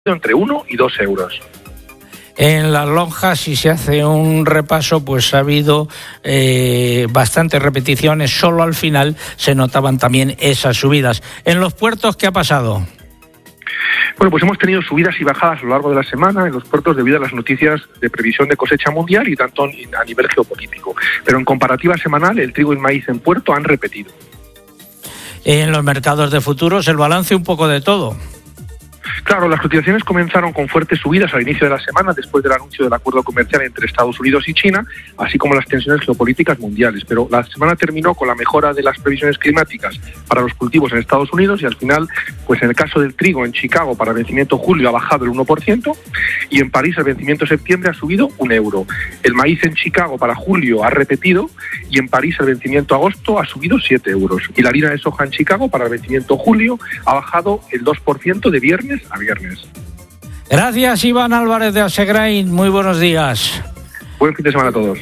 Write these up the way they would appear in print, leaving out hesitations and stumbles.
entre 1 y 2 euros. En las lonjas, si se hace un repaso, pues ha habido bastantes repeticiones, solo al final se notaban también esas subidas. En los puertos, ¿qué ha pasado? Bueno, pues hemos tenido subidas y bajadas a lo largo de la semana en los puertos debido a las noticias de previsión de cosecha mundial y tanto a nivel geopolítico. Pero en comparativa semanal, el trigo y el maíz en puerto han repetido. En los mercados de futuros, el balance un poco de todo. Claro, las cotizaciones comenzaron con fuertes subidas al inicio de la semana después del anuncio del acuerdo comercial entre Estados Unidos y China, así como las tensiones geopolíticas mundiales. Pero la semana terminó con la mejora de las previsiones climáticas para los cultivos en Estados Unidos y al final, pues en el caso del trigo en Chicago para el vencimiento julio ha bajado el 1% y en París el vencimiento septiembre ha subido 1 euro. El maíz en Chicago para julio ha repetido y en París el vencimiento agosto ha subido 7 euros. Y la harina de soja en Chicago para el vencimiento julio ha bajado el 2% de viernes a viernes. Gracias, Iván Álvarez de Asegrain. Muy buenos días. Buen fin de semana a todos.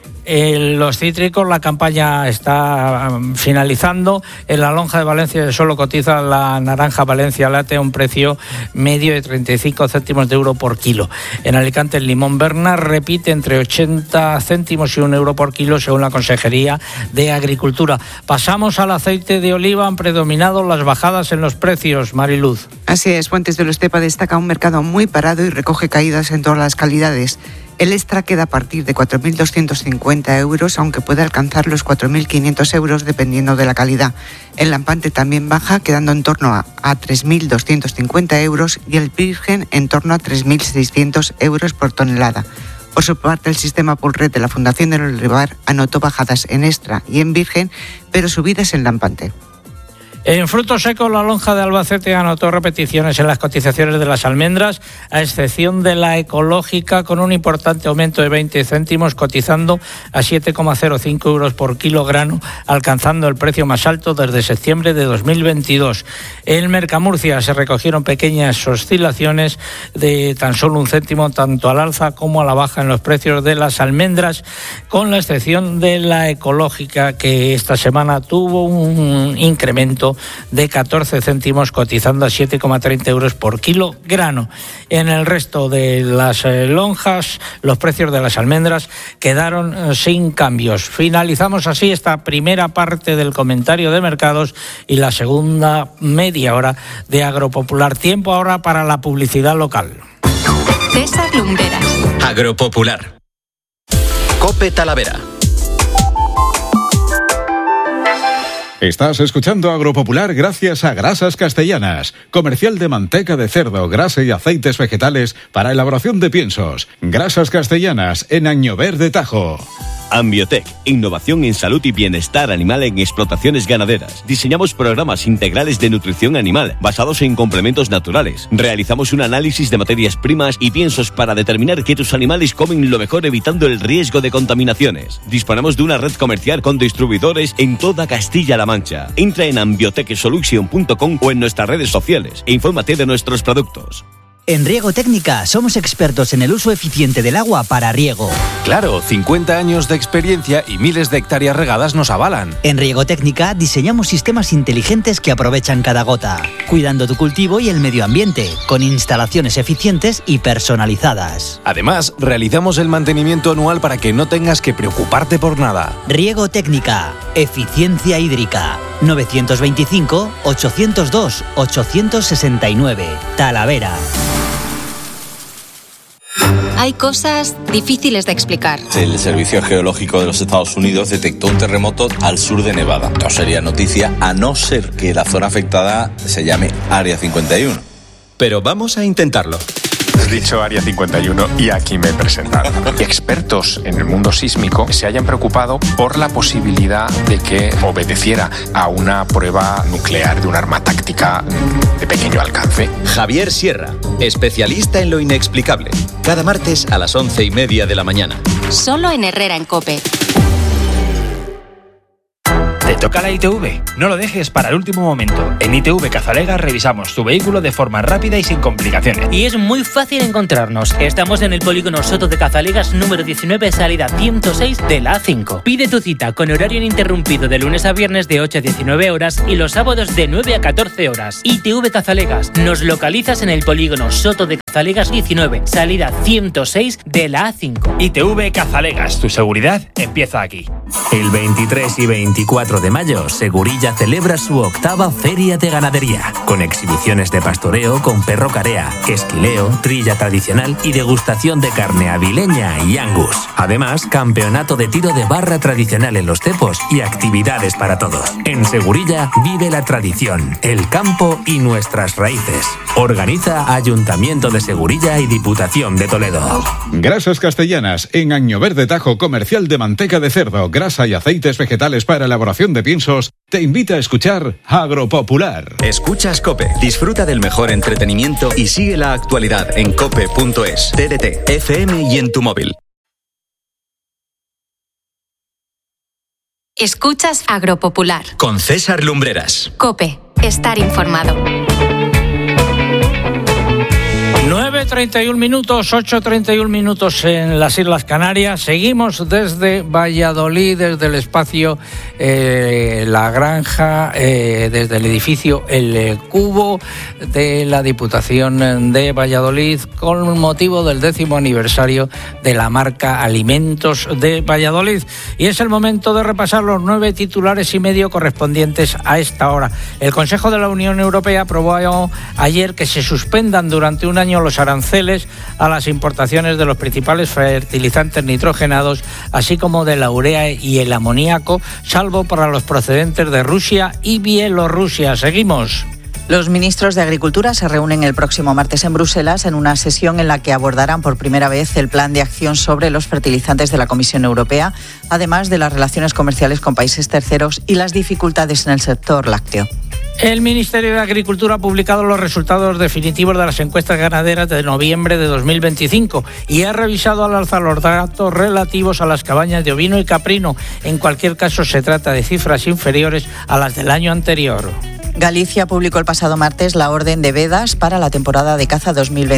Los cítricos, la campaña está finalizando. En la lonja de Valencia solo cotiza la naranja Valencia Late a un precio medio de 35 céntimos de euro por kilo. En Alicante el limón Berna repite entre 80 céntimos y 1 euro por kilo según la Consejería de Agricultura. Pasamos al aceite de oliva. Han predominado las bajadas en los precios, Mariluz. Así es, Fuentes de Estepa destaca un mercado muy parado y recoge caídas en todas las calidades. El extra queda a partir de 4.250 euros, aunque puede alcanzar los 4.500 euros dependiendo de la calidad. El lampante también baja, quedando en torno a 3.250 euros y el virgen en torno a 3.600 euros por tonelada. Por su parte, el sistema Pulred de la Fundación del Olivar anotó bajadas en extra y en virgen, pero subidas en lampante. En frutos secos, la lonja de Albacete anotó repeticiones en las cotizaciones de las almendras, a excepción de la ecológica, con un importante aumento de 20 céntimos, cotizando a 7,05 euros por kilogramo, alcanzando el precio más alto desde septiembre de 2022. En Mercamurcia se recogieron pequeñas oscilaciones de tan solo 1 céntimo, tanto al alza como a la baja en los precios de las almendras, con la excepción de la ecológica, que esta semana tuvo un incremento de 14 céntimos, cotizando a 7,30 euros por kilogramo. En el resto de las lonjas, los precios de las almendras quedaron sin cambios. Finalizamos así esta primera parte del comentario de mercados y la segunda media hora de Agropopular. Tiempo ahora para la publicidad local. César Lumberas. Agropopular. COPE Talavera. Estás escuchando Agropopular gracias a Grasas Castellanas, comercial de manteca de cerdo, grasa y aceites vegetales para elaboración de piensos. Grasas Castellanas en Añover de Tajo. Ambiotech, innovación en salud y bienestar animal en explotaciones ganaderas. Diseñamos programas integrales de nutrición animal basados en complementos naturales. Realizamos un análisis de materias primas y piensos para determinar que tus animales comen lo mejor, evitando el riesgo de contaminaciones. Disponemos de una red comercial con distribuidores en toda Castilla-La Mancha. Entra en ambiotechsolution.com o en nuestras redes sociales e infórmate de nuestros productos. En Riego Técnica somos expertos en el uso eficiente del agua para riego. Claro, 50 años de experiencia y miles de hectáreas regadas nos avalan. En Riego Técnica diseñamos sistemas inteligentes que aprovechan cada gota, cuidando tu cultivo y el medio ambiente, con instalaciones eficientes y personalizadas. Además, realizamos el mantenimiento anual para que no tengas que preocuparte por nada. Riego Técnica, eficiencia hídrica. 925-802-869. Talavera. Hay cosas difíciles de explicar. El Servicio Geológico de los Estados Unidos detectó un terremoto al sur de Nevada. No sería noticia a no ser que la zona afectada se llame Área 51. Pero vamos a intentarlo. Has dicho Área 51 y aquí me he presentado. Expertos en el mundo sísmico se hayan preocupado por la posibilidad de que obedeciera a una prueba nuclear de un arma táctica de pequeño alcance. Javier Sierra, especialista en lo inexplicable. Cada martes a las 11:30 de la mañana. Solo en Herrera en COPE. De toca la ITV? No lo dejes para el último momento. En ITV Cazalegas revisamos tu vehículo de forma rápida y sin complicaciones. Y es muy fácil encontrarnos. Estamos en el polígono Soto de Cazalegas número 19, salida 106 de la A5. Pide tu cita con horario ininterrumpido de lunes a viernes de 8 a 19 horas y los sábados de 9 a 14 horas. ITV Cazalegas. Nos localizas en el polígono Soto de Cazalegas 19, salida 106 de la A5. ITV Cazalegas. Tu seguridad empieza aquí. El 23 y 24 de mayo, Segurilla celebra su 8ª Feria de Ganadería, con exhibiciones de pastoreo con perro carea, esquileo, trilla tradicional y degustación de carne avileña y angus. Además, campeonato de tiro de barra tradicional en los cepos y actividades para todos. En Segurilla vive la tradición, el campo y nuestras raíces. Organiza Ayuntamiento de Segurilla y Diputación de Toledo. Grasas Castellanas, en Año Verde Tajo Comercial de Manteca de Cerdo, grasa y aceites vegetales para elaboración de piensos, te invita a escuchar Agropopular. Escuchas COPE, disfruta del mejor entretenimiento y sigue la actualidad en cope.es, TDT, FM y en tu móvil. Escuchas Agropopular. Con César Lumbreras. COPE, estar informado. 9:31 minutos, 8:31 minutos en las Islas Canarias. Seguimos desde Valladolid, desde el espacio La Granja, desde el edificio El Cubo de la Diputación de Valladolid, con motivo del 10º aniversario de la marca Alimentos de Valladolid. Y es el momento de repasar los 9 titulares y medio correspondientes a esta hora. El Consejo de la Unión Europea aprobó ayer que se suspendan durante un año los aranceles a las importaciones de los principales fertilizantes nitrogenados, así como de la urea y el amoníaco, salvo para los procedentes de Rusia y Bielorrusia. Seguimos. Los ministros de Agricultura se reúnen el próximo martes en Bruselas en una sesión en la que abordarán por primera vez el plan de acción sobre los fertilizantes de la Comisión Europea, además de las relaciones comerciales con países terceros y las dificultades en el sector lácteo. El Ministerio de Agricultura ha publicado los resultados definitivos de las encuestas ganaderas de noviembre de 2025 y ha revisado al alza los datos relativos a las cabañas de ovino y caprino. En cualquier caso, se trata de cifras inferiores a las del año anterior. Galicia publicó el pasado martes la orden de vedas para la temporada de caza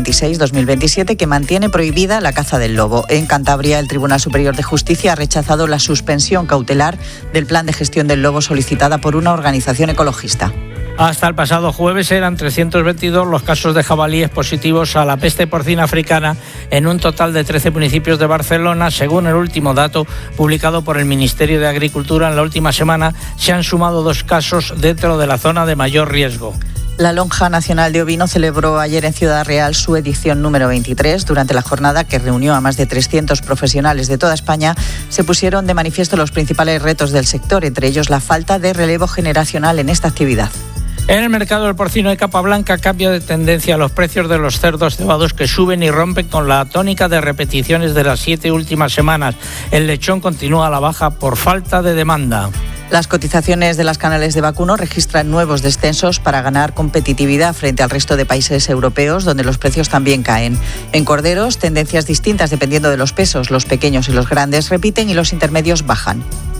2026-2027 que mantiene prohibida la caza del lobo. En Cantabria, el Tribunal Superior de Justicia ha rechazado la suspensión cautelar del plan de gestión del lobo solicitada por una organización ecologista. Hasta el pasado jueves eran 322 los casos de jabalíes positivos a la peste porcina africana en un total de 13 municipios de Barcelona. Según el último dato publicado por el Ministerio de Agricultura en la última semana, se han sumado 2 casos dentro de la zona de mayor riesgo. La Lonja Nacional de Ovino celebró ayer en Ciudad Real su edición número 23. Durante la jornada, que reunió a más de 300 profesionales de toda España, se pusieron de manifiesto los principales retos del sector, entre ellos la falta de relevo generacional en esta actividad. En el mercado del porcino de capa blanca, cambio de tendencia a los precios de los cerdos cebados que suben y rompen con la tónica de repeticiones de las 7 últimas semanas. El lechón continúa a la baja por falta de demanda. Las cotizaciones de las canales de vacuno registran nuevos descensos para ganar competitividad frente al resto de países europeos, donde los precios también caen. En corderos, tendencias distintas dependiendo de los pesos. Los pequeños y los grandes repiten y los intermedios bajan.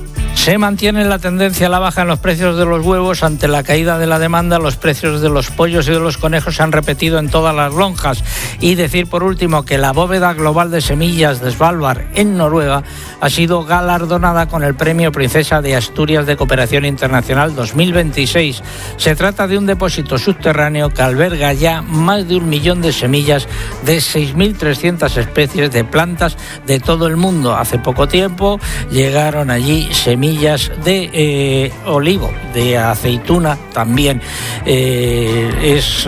Se mantiene la tendencia a la baja en los precios de los huevos. Ante la caída de la demanda, los precios de los pollos y de los conejos se han repetido en todas las lonjas. Y decir por último que la bóveda global de semillas de Svalbard en Noruega ha sido galardonada con el Premio Princesa de Asturias de Cooperación Internacional 2026. Se trata de un depósito subterráneo que alberga ya más de 1 millón de semillas de 6.300 especies de plantas de todo el mundo. Hace poco tiempo llegaron allí semillas de olivo, de aceituna también. Es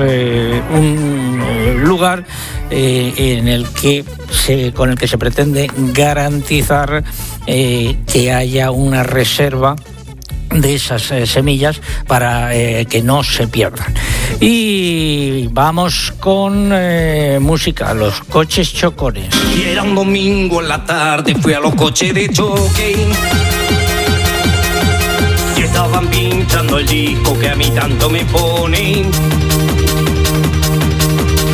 un lugar con el que se pretende garantizar que haya una reserva de esas semillas para que no se pierdan. Y vamos con música, Los Coches Chocones. Y era un domingo en la tarde, fui a los coches de choque y estaban pinchando el disco que a mí tanto me pone.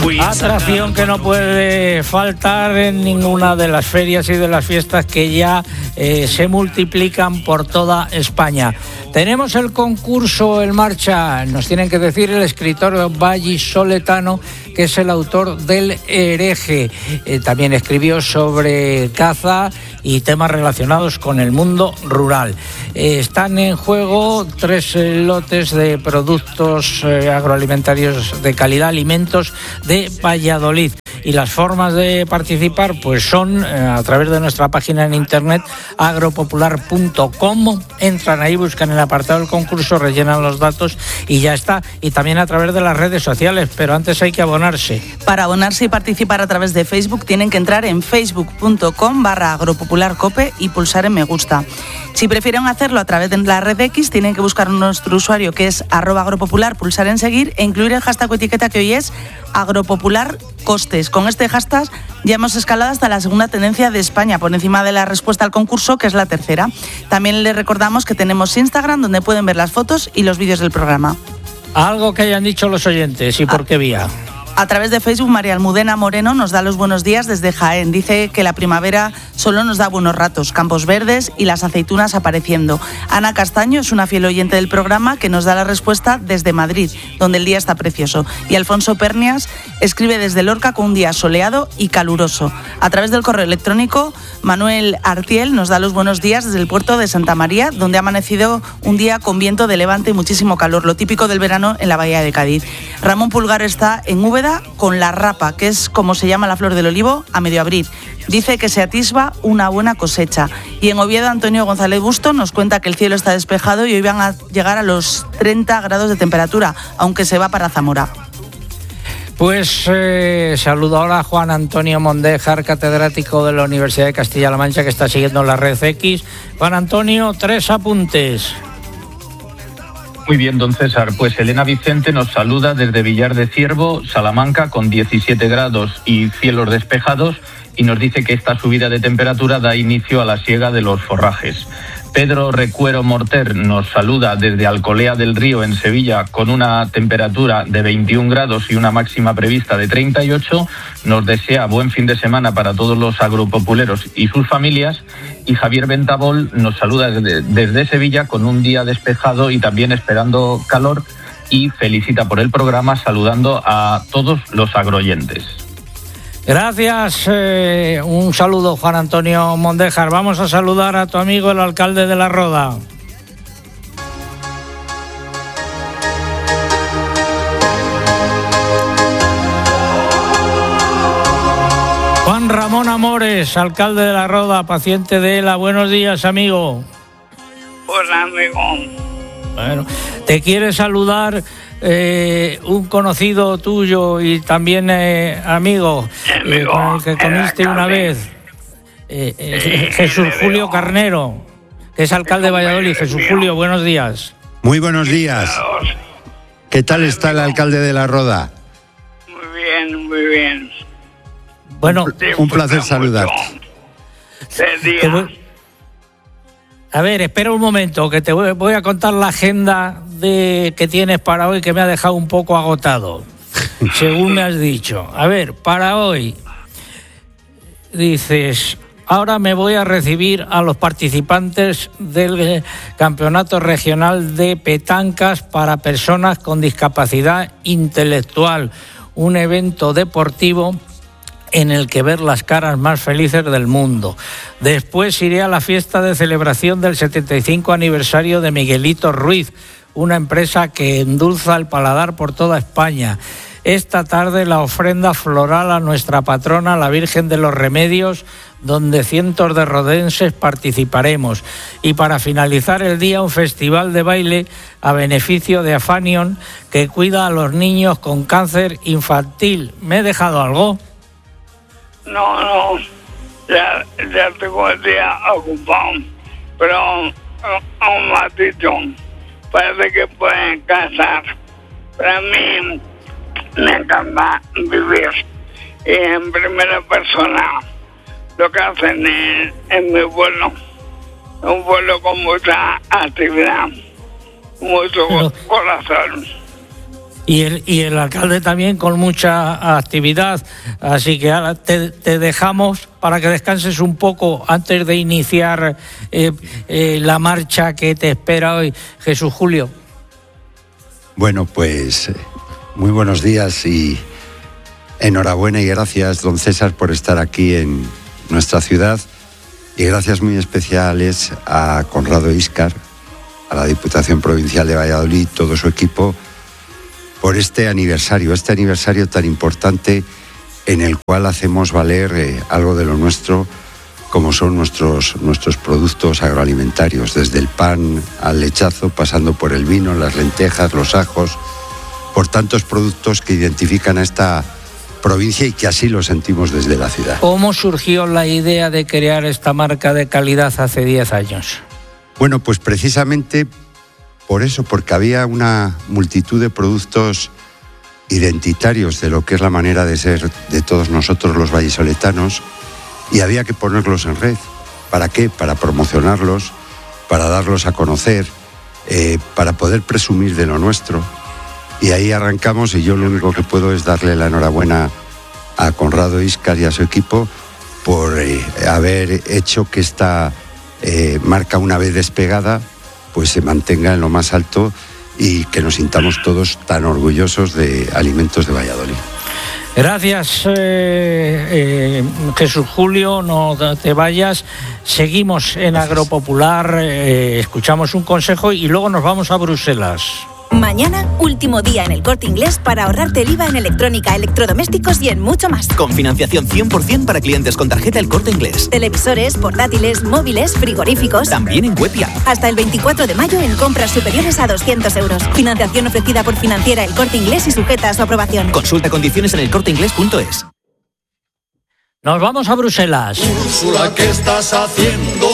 Atracción que no puede faltar en ninguna de las ferias y de las fiestas que ya se multiplican por toda España. Tenemos el concurso en marcha. Nos tienen que decir el escritor vallisoletano, que es el autor del Hereje. También escribió sobre caza y temas relacionados con el mundo rural. Están en juego 3 lotes de productos agroalimentarios de calidad, alimentos de Valladolid. Y las formas de participar pues son a través de nuestra página en internet agropopular.com. Entran ahí, buscan el apartado del concurso, rellenan los datos y ya está. Y también a través de las redes sociales, pero antes hay que abonarse. Para abonarse y participar a través de Facebook tienen que entrar en facebook.com/agropopularcope y pulsar en me gusta. Si prefieren hacerlo a través de la red X, tienen que buscar nuestro usuario, que es @agropopular, pulsar en seguir e incluir el hashtag o etiqueta que hoy es agropopularcostes. Con este hashtag ya hemos escalado hasta la segunda tendencia de España, por encima de la respuesta al concurso, que es la tercera. También les recordamos que tenemos Instagram, donde pueden ver las fotos y los vídeos del programa. Algo que hayan dicho los oyentes y por qué vía. A través de Facebook, María Almudena Moreno nos da los buenos días desde Jaén. Dice que la primavera solo nos da buenos ratos, campos verdes y las aceitunas apareciendo. Ana Castaño es una fiel oyente del programa que nos da la respuesta desde Madrid, donde el día está precioso. Y Alfonso Pernias escribe desde Lorca con un día soleado y caluroso. A través del correo electrónico, Manuel Artiel nos da los buenos días desde el puerto de Santa María, donde ha amanecido un día con viento de levante y muchísimo calor, lo típico del verano en la bahía de Cádiz. Ramón Pulgar está en Úbeda con la rapa, que es como se llama la flor del olivo, a medio abrir. Dice que se atisba una buena cosecha. Y en Oviedo, Antonio González Busto nos cuenta que el cielo está despejado y hoy van a llegar a los 30 grados de temperatura, aunque se va para Zamora. Pues saludo ahora a Juan Antonio Mondéjar, catedrático de la Universidad de Castilla-La Mancha, que está siguiendo la red X. Juan Antonio, 3 apuntes. Muy bien, don César. Pues Elena Vicente nos saluda desde Villar de Ciervo, Salamanca, con 17 grados y cielos despejados, y nos dice que esta subida de temperatura da inicio a la siega de los forrajes. Pedro Recuero Morter nos saluda desde Alcolea del Río, en Sevilla, con una temperatura de 21 grados y una máxima prevista de 38. Nos desea buen fin de semana para todos los agropopuleros y sus familias. Y Javier Ventabol nos saluda desde Sevilla con un día despejado y también esperando calor, y felicita por el programa, saludando a todos los agroyentes. Gracias, un saludo, Juan Antonio Mondéjar. Vamos a saludar a tu amigo, el alcalde de La Roda. Juan Ramón Amores, alcalde de La Roda, paciente de ELA. Buenos días, amigo. Hola, amigo. Bueno, te quiere saludar un conocido tuyo y también amigo, con el que comiste una vez, Jesús Julio Carnero, que es alcalde de Valladolid. Jesús Julio, buenos días. Muy buenos días. ¿Qué tal está el alcalde de La Roda? Muy bien, muy bien. Bueno, un placer saludarte. A ver, espera un momento, que te voy a contar la agenda que tienes para hoy, que me ha dejado un poco agotado, según me has dicho. A ver, para hoy, dices, ahora me voy a recibir a los participantes del Campeonato Regional de Petancas para Personas con Discapacidad Intelectual, un evento deportivo en el que ver las caras más felices del mundo. Después iré a la fiesta de celebración del 75 aniversario de Miguelito Ruiz, una empresa que endulza el paladar por toda España. Esta tarde la ofrenda floral a nuestra patrona, la Virgen de los Remedios, donde cientos de rodenses participaremos. Y para finalizar el día, un festival de baile a beneficio de Afanion, que cuida a los niños con cáncer infantil. ¿Me he dejado algo? No, ya tengo el día ocupado, pero aún me has dicho, parece que pueden casar. Para mí me encanta vivir en primera persona lo que hacen en mi pueblo, un pueblo con mucha actividad, mucho corazón. y el alcalde también con mucha actividad. Así que ahora te dejamos para que descanses un poco antes de iniciar la marcha que te espera hoy. Jesús Julio. Bueno, pues muy buenos días y enhorabuena y gracias, don César, por estar aquí en nuestra ciudad, y gracias muy especiales a Conrado Íscar, a la Diputación Provincial de Valladolid, todo su equipo, por este aniversario tan importante en el cual hacemos valer algo de lo nuestro, como son nuestros productos agroalimentarios, desde el pan al lechazo, pasando por el vino, las lentejas, los ajos, por tantos productos que identifican a esta provincia y que así lo sentimos desde la ciudad. ¿Cómo surgió la idea de crear esta marca de calidad hace 10 años? Bueno, pues precisamente por eso, porque había una multitud de productos identitarios de lo que es la manera de ser de todos nosotros los vallisoletanos, y había que ponerlos en red. ¿Para qué? Para promocionarlos, para darlos a conocer, para poder presumir de lo nuestro. Y ahí arrancamos, y yo lo único que puedo es darle la enhorabuena a Conrado Íscar y a su equipo por haber hecho que esta marca, una vez despegada, pues se mantenga en lo más alto y que nos sintamos todos tan orgullosos de Alimentos de Valladolid. Gracias, Jesús Julio, no te vayas. Seguimos en Agropopular, escuchamos un consejo y luego nos vamos a Bruselas. Mañana, último día en El Corte Inglés para ahorrarte el IVA en electrónica, electrodomésticos y en mucho más. Con financiación 100% para clientes con tarjeta El Corte Inglés. Televisores, portátiles, móviles, frigoríficos. También en web y app. Hasta el 24 de mayo en compras superiores a 200 euros. Financiación ofrecida por Financiera El Corte Inglés y sujeta a su aprobación. Consulta condiciones en elcorteinglés.es. Nos vamos a Bruselas. Úrsula, ¿qué estás haciendo?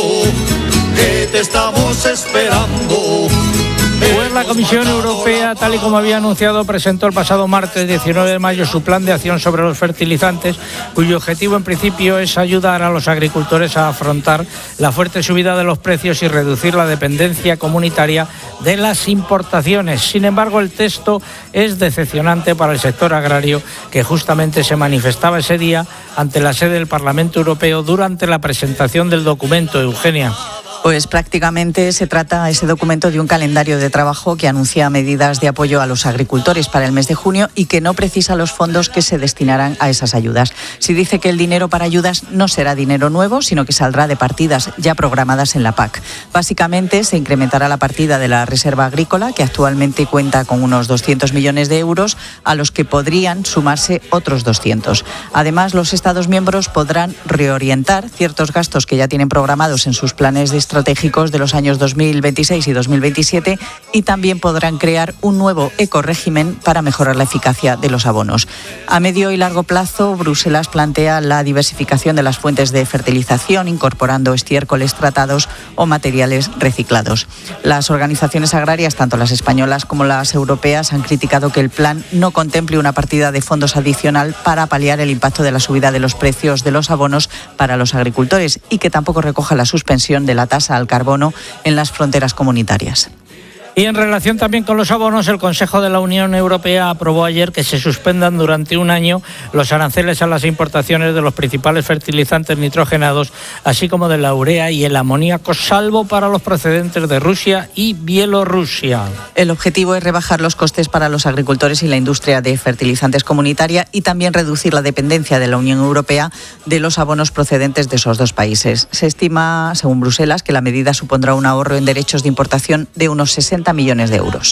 ¿Qué te estamos esperando? Pues la Comisión Europea, tal y como había anunciado, presentó el pasado martes 19 de mayo su plan de acción sobre los fertilizantes, cuyo objetivo en principio es ayudar a los agricultores a afrontar la fuerte subida de los precios y reducir la dependencia comunitaria de las importaciones. Sin embargo, el texto es decepcionante para el sector agrario, que justamente se manifestaba ese día ante la sede del Parlamento Europeo durante la presentación del documento. Eugenia. Pues prácticamente se trata ese documento de un calendario de trabajo que anuncia medidas de apoyo a los agricultores para el mes de junio y que no precisa los fondos que se destinarán a esas ayudas. Se dice que el dinero para ayudas no será dinero nuevo, sino que saldrá de partidas ya programadas en la PAC. Básicamente se incrementará la partida de la Reserva Agrícola, que actualmente cuenta con unos 200 millones de euros, a los que podrían sumarse otros 200. Además, los Estados miembros podrán reorientar ciertos gastos que ya tienen programados en sus planes estratégicos de los años 2026 y 2027, y también podrán crear un nuevo ecorégimen para mejorar la eficacia de los abonos. A medio y largo plazo, Bruselas plantea la diversificación de las fuentes de fertilización, incorporando estiércoles tratados o materiales reciclados. Las organizaciones agrarias, tanto las españolas como las europeas, han criticado que el plan no contemple una partida de fondos adicional para paliar el impacto de la subida de los precios de los abonos para los agricultores, y que tampoco recoja la suspensión de la tasa al carbono en las fronteras comunitarias. Y en relación también con los abonos, el Consejo de la Unión Europea aprobó ayer que se suspendan durante un año los aranceles a las importaciones de los principales fertilizantes nitrogenados, así como de la urea y el amoníaco, salvo para los procedentes de Rusia y Bielorrusia. El objetivo es rebajar los costes para los agricultores y la industria de fertilizantes comunitaria, y también reducir la dependencia de la Unión Europea de los abonos procedentes de esos dos países. Se estima, según Bruselas, que la medida supondrá un ahorro en derechos de importación de unos 60 millones de euros.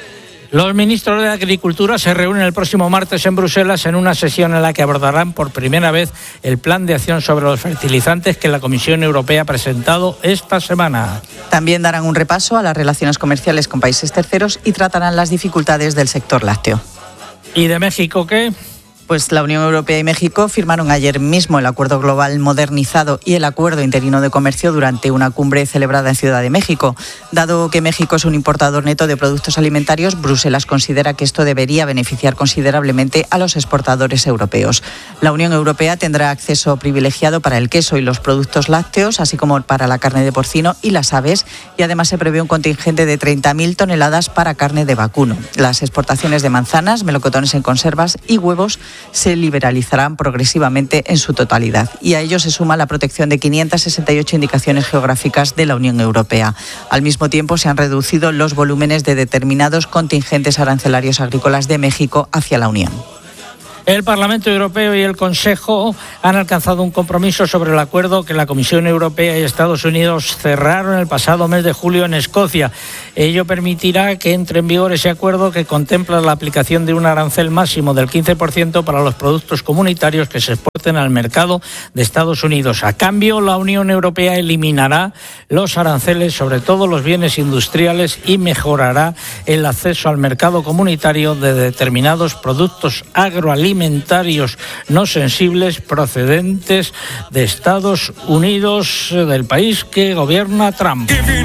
Los ministros de Agricultura se reúnen el próximo martes en Bruselas en una sesión en la que abordarán por primera vez el plan de acción sobre los fertilizantes que la Comisión Europea ha presentado esta semana. También darán un repaso a las relaciones comerciales con países terceros y tratarán las dificultades del sector lácteo. ¿Y de México qué? Pues la Unión Europea y México firmaron ayer mismo el Acuerdo Global Modernizado y el Acuerdo Interino de Comercio durante una cumbre celebrada en Ciudad de México. Dado que México es un importador neto de productos alimentarios, Bruselas considera que esto debería beneficiar considerablemente a los exportadores europeos. La Unión Europea tendrá acceso privilegiado para el queso y los productos lácteos, así como para la carne de porcino y las aves, y además se prevé un contingente de 30.000 toneladas para carne de vacuno. Las exportaciones de manzanas, melocotones en conservas y huevos se liberalizarán progresivamente en su totalidad, y a ello se suma la protección de 568 indicaciones geográficas de la Unión Europea. Al mismo tiempo, se han reducido los volúmenes de determinados contingentes arancelarios agrícolas de México hacia la Unión. El Parlamento Europeo y el Consejo han alcanzado un compromiso sobre el acuerdo que la Comisión Europea y Estados Unidos cerraron el pasado mes de julio en Escocia. Ello permitirá que entre en vigor ese acuerdo que contempla la aplicación de un arancel máximo del 15% para los productos comunitarios que se exporten al mercado de Estados Unidos. A cambio, la Unión Europea eliminará los aranceles sobre todos los bienes industriales y mejorará el acceso al mercado comunitario de determinados productos agroalimentarios no sensibles procedentes de Estados Unidos, del país que gobierna Trump.